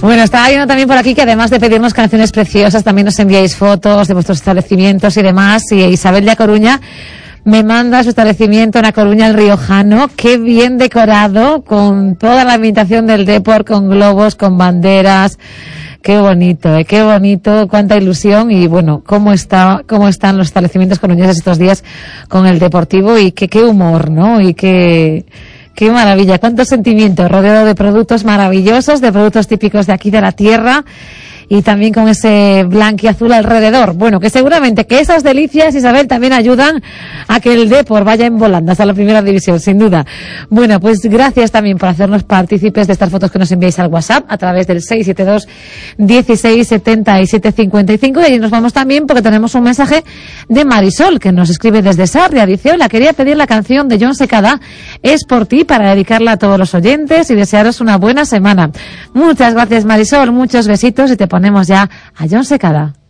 Bueno, estaba viendo también por aquí que además de pedirnos canciones preciosas, también nos enviáis fotos de vuestros establecimientos y demás. Y Isabel de A Coruña me manda su establecimiento en A Coruña, el Riojano. Qué bien decorado, con toda la ambientación del Depor, con globos, con banderas. Qué bonito, cuánta ilusión. Y bueno, cómo están los establecimientos coruñeses estos días con el deportivo, y qué humor, ¿no? Y qué maravilla, cuántos sentimientos, rodeado de productos maravillosos, de productos típicos de aquí de la tierra, y también con ese blanquiazul alrededor. Bueno, que seguramente que esas delicias, Isabel, también ayudan a que el Depor vaya en volanda hasta la primera división, sin duda. Bueno, pues gracias también por hacernos partícipes de estas fotos que nos enviáis al WhatsApp a través del 672 16 77 55, y allí nos vamos también porque tenemos un mensaje de Marisol, que nos escribe desde Sarria. Dice: hola, quería pedir la canción de Jon Secada, Es por ti, para dedicarla a todos los oyentes y desearos una buena semana. Muchas gracias, Marisol, muchos besitos, y te ponemos ya a Jon Secada.